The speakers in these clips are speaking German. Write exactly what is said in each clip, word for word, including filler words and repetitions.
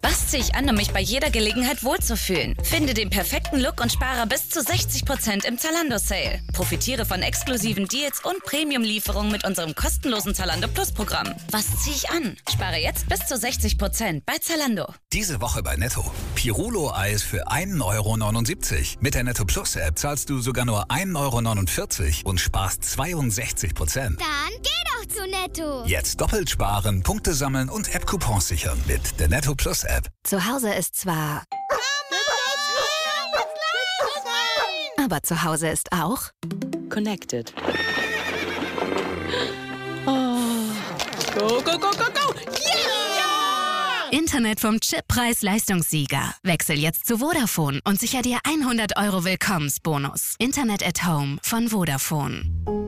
Was ziehe ich an, um mich bei jeder Gelegenheit wohlzufühlen? Finde den perfekten Look und spare bis zu sechzig Prozent im Zalando-Sale. Profitiere von exklusiven Deals und Premium-Lieferungen mit unserem kostenlosen Zalando Plus-Programm. Was ziehe ich an? Spare jetzt bis zu sechzig Prozent bei Zalando. Diese Woche bei Netto. Pirulo-Eis für ein Euro neunundsiebzig. Mit der Netto Plus-App zahlst du sogar nur ein Euro neunundvierzig und sparst zweiundsechzig Prozent. Dann geh doch zu Netto. Jetzt doppelt sparen, Punkte sammeln und App-Coupons sichern mit der Netto Plus-App. Zu Hause ist zwar... Aber zu Hause ist auch... Connected. Oh. Go, go, go, go, go! Yeah! Internet vom Chip Preis-Leistungssieger. Wechsel jetzt zu Vodafone und sicher dir hundert Euro Willkommensbonus. Internet at Home von Vodafone.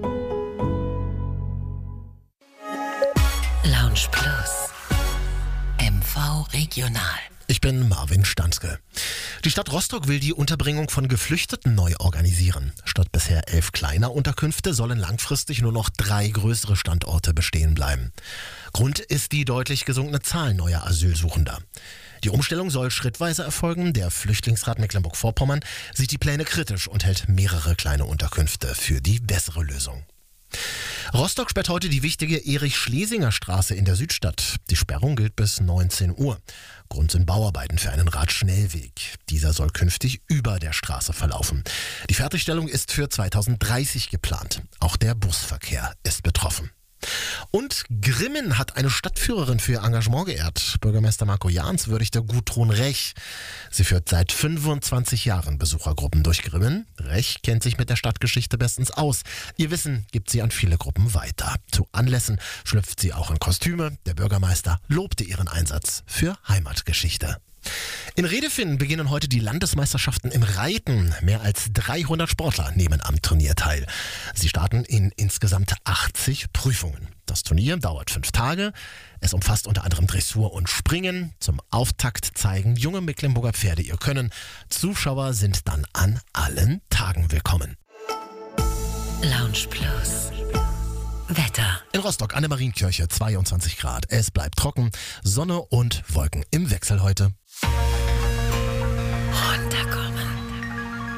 Lounge Plus. M V Regional. Ich bin Marvin Stanzke. Die Stadt Rostock will die Unterbringung von Geflüchteten neu organisieren. Statt bisher elf kleiner Unterkünfte sollen langfristig nur noch drei größere Standorte bestehen bleiben. Grund ist die deutlich gesunkene Zahl neuer Asylsuchender. Die Umstellung soll schrittweise erfolgen. Der Flüchtlingsrat Mecklenburg-Vorpommern sieht die Pläne kritisch und hält mehrere kleine Unterkünfte für die bessere Lösung. Rostock sperrt heute die wichtige Erich-Schlesinger-Straße in der Südstadt. Die Sperrung gilt bis neunzehn Uhr. Grund sind Bauarbeiten für einen Radschnellweg. Dieser soll künftig über der Straße verlaufen. Die Fertigstellung ist für zweitausenddreißig geplant. Auch der Busverkehr ist betroffen. Und Grimmen hat eine Stadtführerin für ihr Engagement geehrt. Bürgermeister Marco Jahns würdigte Gudrun Rech. Sie führt seit fünfundzwanzig Jahren Besuchergruppen durch Grimmen. Rech kennt sich mit der Stadtgeschichte bestens aus. Ihr Wissen gibt sie an viele Gruppen weiter. Zu Anlässen schlüpft sie auch in Kostüme. Der Bürgermeister lobte ihren Einsatz für Heimatgeschichte. In Redefinn beginnen heute die Landesmeisterschaften im Reiten. Mehr als dreihundert Sportler nehmen am Turnier teil. Sie starten in insgesamt achtzig Prüfungen. Das Turnier dauert fünf Tage. Es umfasst unter anderem Dressur und Springen. Zum Auftakt zeigen junge Mecklenburger Pferde ihr Können. Zuschauer sind dann an allen Tagen willkommen. Lounge Plus. Wetter. In Rostock an der Marienkirche zweiundzwanzig Grad. Es bleibt trocken, Sonne und Wolken im Wechsel heute.